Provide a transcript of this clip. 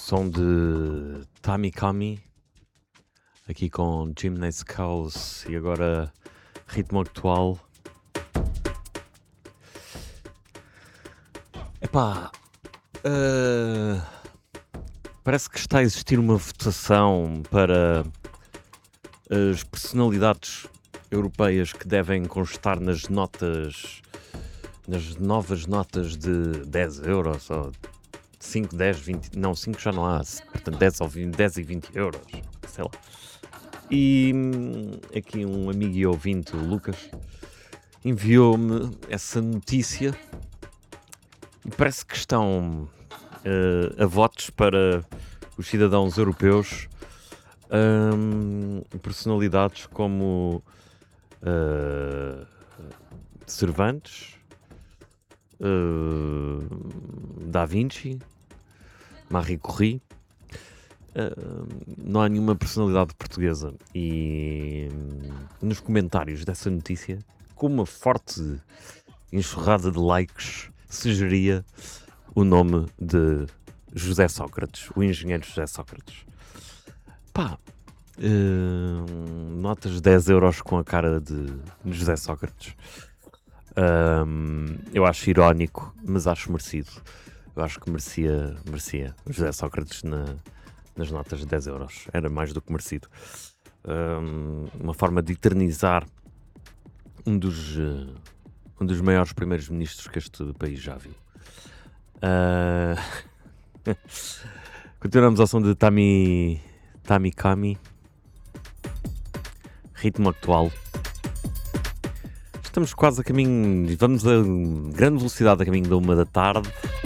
Som de Tamikami, aqui com Gymnast Chaos e agora ritmo actual. Epá, parece que está a existir uma votação para as personalidades europeias que devem constar nas notas, nas novas notas de 10 euros ou 5, 10, 20, não, 5 já não há, portanto 10, ou 20, 10 e 20 euros, sei lá. E aqui um amigo e ouvinte, o Lucas, enviou-me essa notícia e parece que estão a votos para os cidadãos europeus personalidades como Cervantes, Da Vinci, Marie Curie. Não há nenhuma personalidade portuguesa e nos comentários dessa notícia, com uma forte enxurrada de likes, sugeria o nome de José Sócrates, o engenheiro José Sócrates. Pá, notas de 10 euros com a cara de José Sócrates. Eu acho irónico, mas acho merecido. Eu acho que merecia José Sócrates nas notas de 10 euros. Era mais do que merecido. Uma forma de eternizar um dos maiores primeiros ministros que este país já viu. Continuamos ao som de Tamikami. Ritmo actual. Estamos quase a caminho, vamos a grande velocidade a caminho da 1 da tarde.